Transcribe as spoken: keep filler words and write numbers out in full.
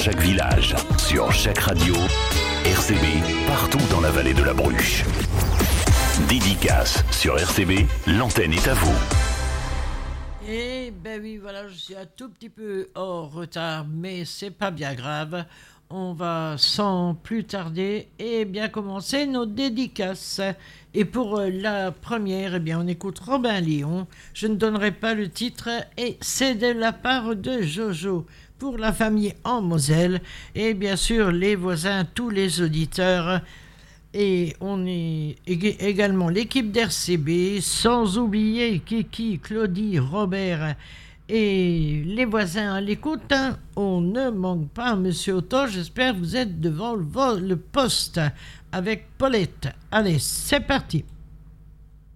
chaque village, sur chaque radio, R C B, partout dans la vallée de la Bruche. Dédicace sur R C B, l'antenne est à vous. Eh ben oui, voilà, je suis un tout petit peu en retard, mais c'est pas bien grave. On va sans plus tarder et bien commencer nos dédicaces. Et pour la première, eh bien, on écoute Robin Léon. Je ne donnerai pas le titre et c'est de la part de Jojo pour la famille en Moselle et bien sûr les voisins, tous les auditeurs. Et on est également l'équipe d'R C B, sans oublier Kiki, Claudie, Robert et les voisins à l'écoute. Hein. On ne manque pas, Monsieur Otto. J'espère que vous êtes devant le, vo- le poste avec Paulette. Allez, c'est parti.